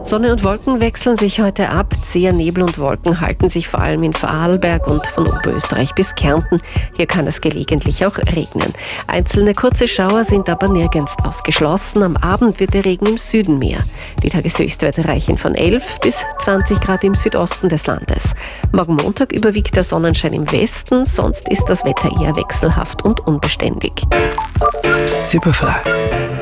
Sonne und Wolken wechseln sich heute ab. Zäher Nebel und Wolken halten sich vor allem in Vorarlberg und von Oberösterreich bis Kärnten. Hier kann es gelegentlich auch regnen. Einzelne kurze Schauer sind aber nirgends ausgeschlossen. Am Abend wird der Regen im Süden mehr. Die Tageshöchstwerte reichen von 11 bis 20 Grad im Südosten des Landes. Morgen Montag überwiegt der Sonnenschein im Westen, sonst ist das Wetter eher wechselhaft und unbeständig. Superfly.